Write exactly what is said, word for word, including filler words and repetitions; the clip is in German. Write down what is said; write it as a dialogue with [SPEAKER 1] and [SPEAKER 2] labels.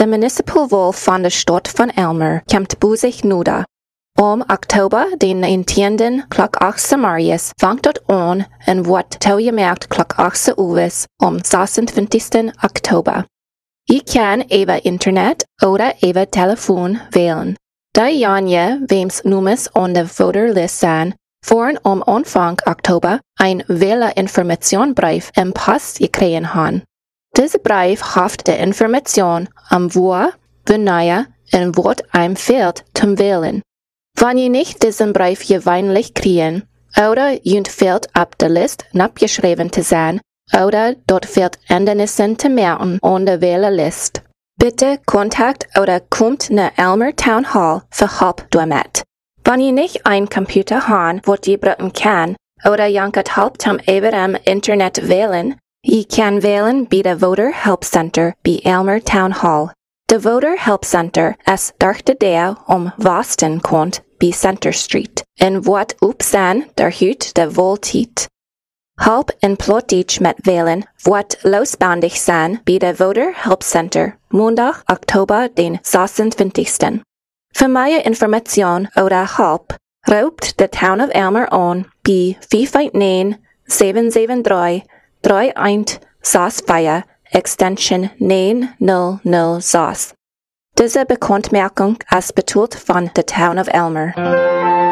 [SPEAKER 1] De municipal wol van de stad van Elmer komt boezig noda. Om oktober den negentiende klok acht Marius vangt dat aan en wordt toegemerkt klok acht uur om zesentwintigste oktober. Je kan over internet oder over telefoon wählen. Da janje wems nummers on de voterlist zijn, voor om aanvang oktober een wählerinformationbrief im post gekregen han. Deze brief haft de information am waar, wanneer en wat einem fehlt zum wählen. Wenn je nicht diesen Brief gewöhnlich kriegen, oder jünt fehlt ab der List abgeschrieben zu sein, oder dort fehlt Ändernissen zu merken an der Wählerlist. Bitte kontakt oder kommt na Elmer Town Hall für Help damit. Wenn je nicht ein Computer haben, wat je brauchen kann, oder jankert Help zum über am Internet wählen, je kann wählen bei der Voter Help Center bei Elmer Town Hall. De Voter Help Center is dachte der om Boston kont bij Center Street en wat op zijn der huut de voltiet. Help en plotich met wählen wat losbandig zijn bij de Voter Help Center maandag oktober den zesentwintigste. Voor meer information oder help, roept de Town of Elmer aan bij vijf negen zeven zeven drie drie een zes vier Extension negen nul nul zes. Diese Bekanntmerkung ist betont von der Town of Elmer.